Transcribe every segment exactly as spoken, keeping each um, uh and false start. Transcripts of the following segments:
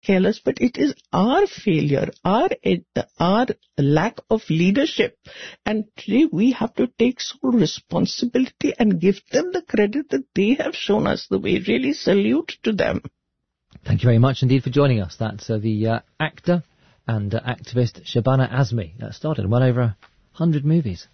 careless, but it is our failure, our our lack of leadership. And today we have to take sole responsibility and give them the credit that they have shown us the way. Really salute to them. Thank you very much indeed for joining us. That's uh, the uh, actor and uh, activist Shabana Azmi. That started well over a hundred movies.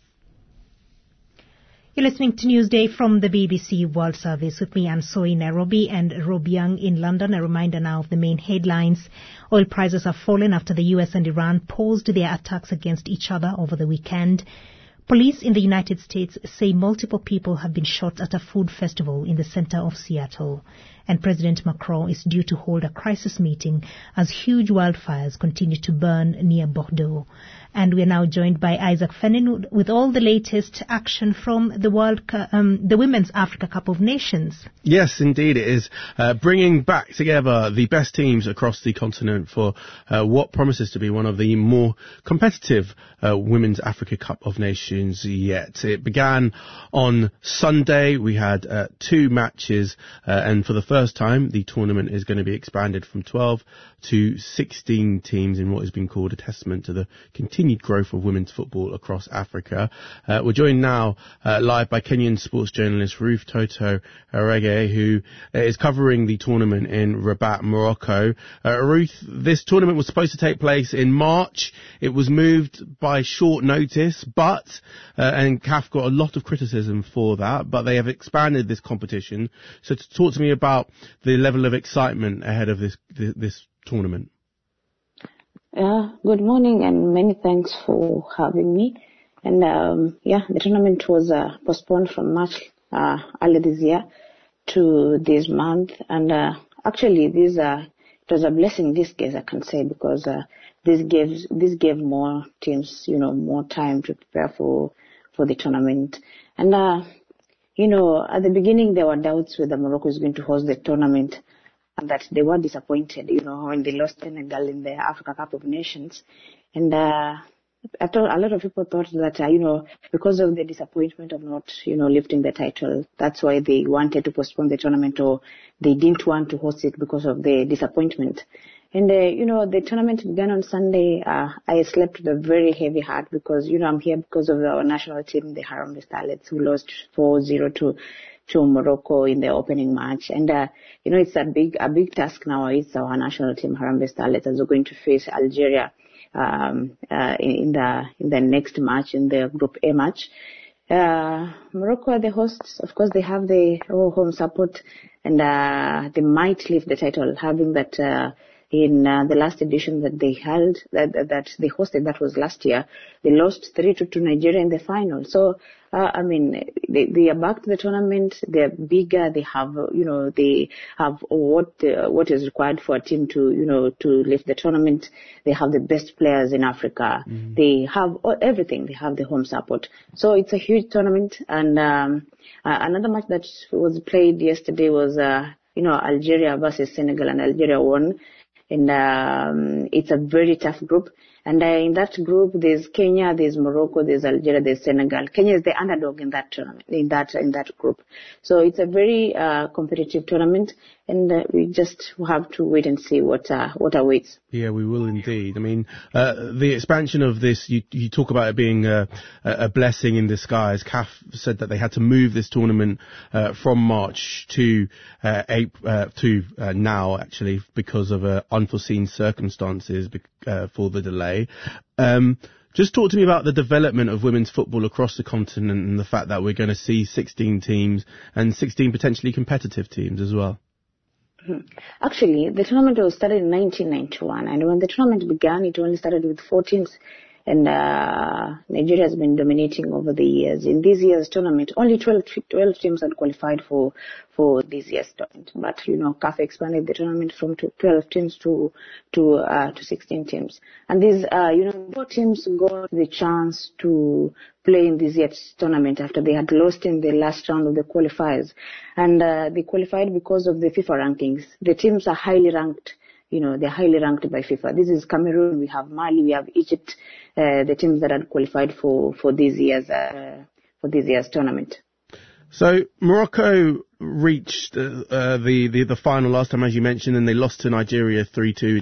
You're listening to Newsday from the B B C World Service with me, Anne Soy in Nairobi and Rob Young in London. A reminder now of the main headlines. Oil prices have fallen after the U S and Iran paused their attacks against each other over the weekend. Police in the United States say multiple people have been shot at a food festival in the center of Seattle. And President Macron is due to hold a crisis meeting as huge wildfires continue to burn near Bordeaux. And we are now joined by Isaac Fenin with all the latest action from the World, um, the Women's Africa Cup of Nations. Yes, indeed it is. Uh, bringing back together the best teams across the continent for uh, what promises to be one of the more competitive uh, Women's Africa Cup of Nations yet. It began on Sunday. We had uh, two matches, uh, and for the first time, the tournament is going to be expanded from twelve to sixteen teams in what has been called a testament to the continued growth of women's football across Africa. Uh, we're joined now uh, live by Kenyan sports journalist Ruth Toto Arege, who is covering the tournament in Rabat, Morocco. Uh, Ruth, this tournament was supposed to take place in March. It was moved by short notice, but, uh, and C A F got a lot of criticism for that, but they have expanded this competition. So to talk to me about the level of excitement ahead of this this tournament. Yeah, good morning and many thanks for having me. And um, yeah, the tournament was uh, postponed from March uh, early this year to this month. And uh, actually, this uh, it was a blessing this case, I can say, because uh, this gives this gave more teams, you know, more time to prepare for for the tournament. And uh, you know, at the beginning there were doubts whether Morocco is going to host the tournament, and that they were disappointed, you know, when they lost Senegal in the Africa Cup of Nations. And uh, I thought a lot of people thought that, uh, you know, because of the disappointment of not, you know, lifting the title, that's why they wanted to postpone the tournament, or they didn't want to host it because of the disappointment. And, uh, you know, the tournament began on Sunday. Uh, I slept with a very heavy heart because, you know, I'm here because of our national team, the Harambee Starlets, who lost four zero to to Morocco in the opening match. And, uh, you know, it's a big, a big task now. It's our national team, Harambee Starlets, as we're going to face Algeria, um, uh, in the, in the next match, in the Group A match. Uh, Morocco are the hosts. Of course, they have the home support, and, uh, they might lift the title, having that, uh, in uh, the last edition that they held, that that they hosted, that was last year, they lost three two to Nigeria in the final. So, uh, I mean, they, they are back to the tournament. They're bigger. They have, you know, they have what uh, what is required for a team to, you know, to lift the tournament. They have the best players in Africa. Mm. They have all, everything. They have the home support. So it's a huge tournament. And um, uh, another match that was played yesterday was, uh, you know, Algeria versus Senegal, and Algeria won. And um, it's a very tough group. And uh, in that group, there's Kenya, there's Morocco, there's Algeria, there's Senegal. Kenya is the underdog in that tournament, in that in that group. So it's a very uh, competitive tournament, and uh, we just have to wait and see what uh, what awaits. Yeah, we will indeed. I mean, uh, the expansion of this, you, you talk about it being a, a blessing in disguise. C A F said that they had to move this tournament uh, from March to uh, April, uh, to uh, now, actually, because of uh, unforeseen circumstances uh, for the delay. Um, just talk to me about the development of women's football across the continent and the fact that we're going to see sixteen teams and sixteen potentially competitive teams as well. Actually, the tournament was started in nineteen ninety-one, and when the tournament began, it only started with four teams. And uh, Nigeria has been dominating over the years. In this year's tournament, only twelve, twelve teams had qualified for for this year's tournament. But you know, C A F expanded the tournament from twelve teams to to uh, to sixteen teams. And these uh, you know four teams got the chance to play in this year's tournament after they had lost in the last round of the qualifiers, and uh, they qualified because of the FIFA rankings. The teams are highly ranked. You know, they're highly ranked by FIFA. This is Cameroon, we have Mali, we have Egypt, uh, the teams that had qualified for, for this year's, uh, for this year's tournament. So Morocco reached uh, uh, the, the, the final last time, as you mentioned, and they lost to Nigeria three two.